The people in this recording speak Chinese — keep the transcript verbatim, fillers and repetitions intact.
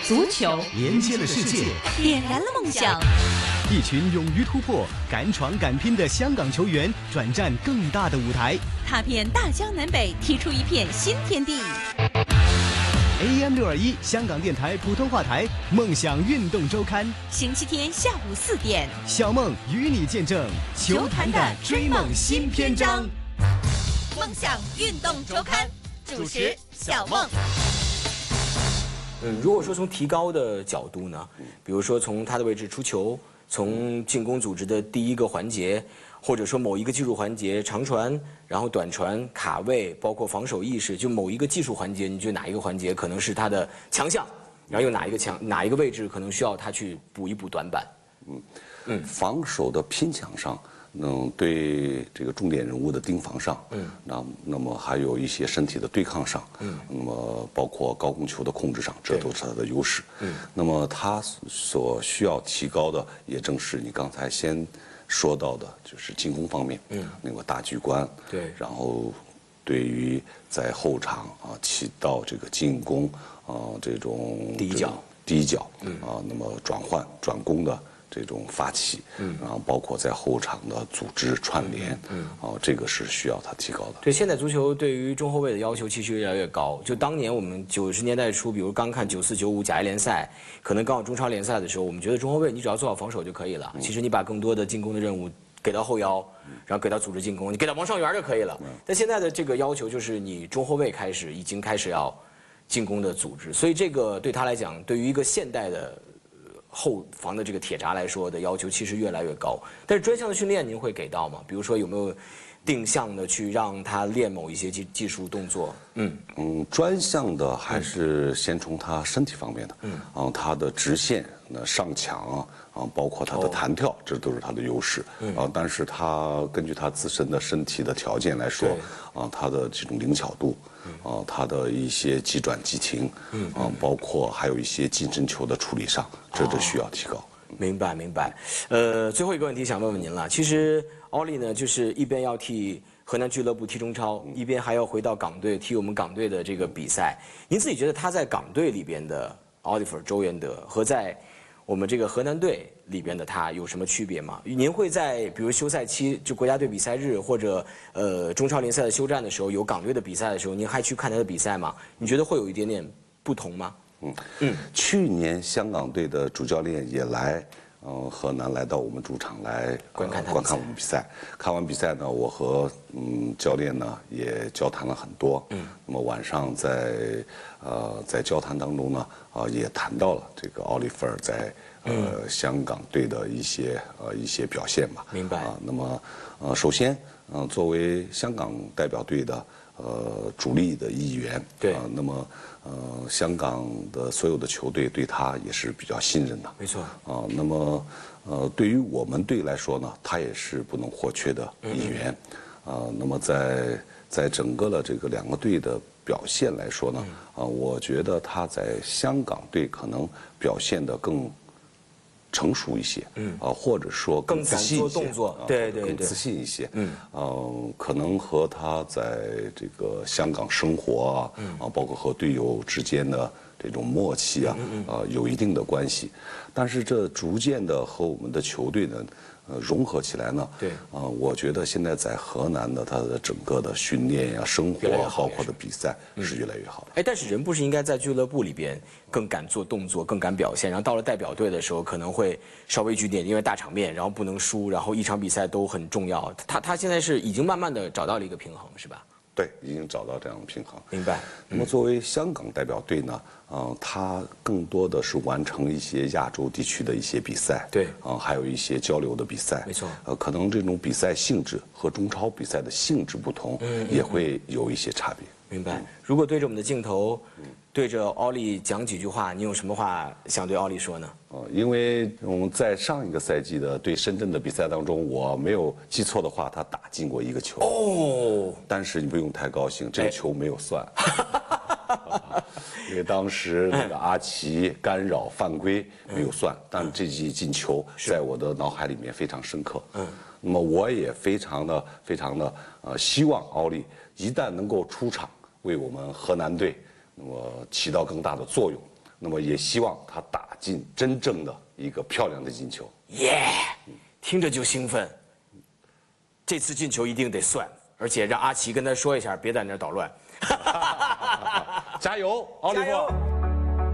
足球连接了世界， 点燃了梦想。 一群勇于突破、敢闯敢拼的香港球员转战更大的舞台， 踏遍大江南北，踢出一片新天地。 A M 六二一香港电台普通话台《梦想运动周刊》， 星期天下午四点， 小梦与你见证球坛的追梦新篇章。 梦想运动周刊主持小梦。 嗯，如果说从提高的角度呢，比如说从他的位置出球，从进攻组织的第一个环节，或者说某一个技术环节，长传，然后短传、卡位，包括防守意识，就某一个技术环节，你觉得哪一个环节可能是他的强项？然后有哪一个强哪一个位置可能需要他去补一补短板？ 嗯嗯，防守的拼抢上。嗯，对这个重点人物的盯防上，嗯，那那么还有一些身体的对抗上，嗯，那么包括高空球的控制上，这都是他的优势。嗯，那么他所需要提高的，也正是你刚才先说到的，就是进攻方面，嗯，那个大局观， 对， 然后对于在后场啊起到这个进攻啊这种第一脚， 第一脚，嗯啊，那么转换转攻的。这种发起，嗯，然后包括在后场的组织串联，嗯，哦，这个是需要他提高的。 对，现在足球对于中后卫的要求其实越来越高。就当年我们九十年代初，比如刚看九四九五甲 A 联赛，可能刚好中超联赛的时候，我们觉得中后卫你只要做好防守就可以了。嗯、其实你把更多的进攻的任务给到后腰，然后给到组织进攻，你给到王上源就可以了。嗯、但现在的这个要求就是你中后卫开始已经开始要进攻的组织，所以这个对他来讲，对于一个现代的。后防的这个铁闸来说的要求其实越来越高，但是专项的训练您会给到吗？比如说有没有定向的去让他练某一些技技术动作？嗯嗯，专项的还是先从他身体方面的，嗯，啊，他的直线、那上抢啊，啊，包括他的弹跳，哦、这都是他的优势。嗯啊，但是他根据他自身的身体的条件来说，啊，他的这种灵巧度。啊，他的一些急转急停，嗯啊，包括还有一些近身球的处理上，这都需要提高。 明白明白。呃，最后一个问题想问问您了。其实奥利呢，就是一边要替河南俱乐部踢中超，一边还要回到港队踢我们港队的这个比赛。您自己觉得他在港队里边的奥利弗·周元德和在我们这个河南队里边的他有什么区别吗？您会在比如休赛期就国家队比赛日或者呃中超联赛的休战的时候，有港队的比赛的时候，您还去看他的比赛吗？你觉得会有一点点不同吗？ 嗯嗯，去年香港队的主教练也来，呃，河南来到我们主场来、呃、 观看观看我们比赛。看完比赛呢，我和嗯教练呢也交谈了很多。嗯，那么晚上在呃在交谈当中呢，啊、呃、也谈到了这个奥利弗尔在呃、嗯、香港队的一些呃一些表现吧。 明白。 啊，那么呃首先，嗯、呃，作为香港代表队的呃主力的一员， 对， 啊、呃，那么。呃，香港的所有的球队对他也是比较信任的， 没错。 啊，那么呃，对于我们队来说呢，他也是不能或缺的一员。嗯、啊，那么在在整个的这个两个队的表现来说呢，嗯、啊，我觉得他在香港队可能表现得更成熟一些，嗯，啊，或者说更自信一些， 动作，对对对， 更自信一些，嗯，呃，可能和他在这个香港生活啊，嗯、啊，包括和队友之间的这种默契啊，嗯嗯、啊，有一定的关系。但是这逐渐的和我们的球队呢，呃，融合起来呢， 对， 啊、呃，我觉得现在在河南的他的整个的训练呀、生活，包括的比赛是越来越好的。 哎，但是人不是应该在俱乐部里边更敢做动作、更敢表现，然后到了代表队的时候可能会稍微举点，因为大场面，然后不能输，然后一场比赛都很重要。他他现在是已经慢慢的找到了一个平衡，是吧？ 对，已经找到这样的平衡。 明白。 那么作为香港代表队呢，呃，他更多的是完成一些亚洲地区的一些比赛， 对， 啊、呃，还有一些交流的比赛。 没错。 呃，可能这种比赛性质和中超比赛的性质不同，嗯，也会有一些差别。 明白。如果对着我们的镜头，对着奥利讲几句话，你有什么话想对奥利说呢？ 呃，因为我们在上一个赛季的对深圳的比赛当中，我没有记错的话，他打进过一个球。哦。但是你不用太高兴，这个球没有算。哎、因为当时那个阿奇干扰犯规没有算，嗯、但这记进球在我的脑海里面非常深刻。嗯。那么我也非常的非常的呃希望奥利一旦能够出场为我们河南队那么起到更大的作用， 那么也希望他打进真正的一个漂亮的进球。 耶，听着就兴奋。这次进球一定得算，而且让阿奇跟他说一下，别在那儿捣乱。 加油，奥利弗！